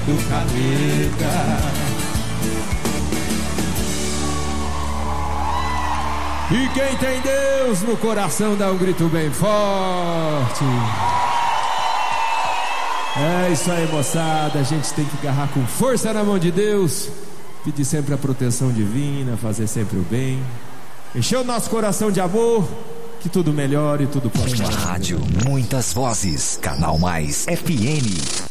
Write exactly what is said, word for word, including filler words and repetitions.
do capeta. E quem tem Deus no coração dá um grito bem forte. É isso aí, moçada. A gente tem que agarrar com força na mão de Deus, pedir sempre a proteção divina, fazer sempre o bem, encher o nosso coração de amor, que tudo melhore e tudo possa. Uma rádio, muitas vozes. Canal Mais F M.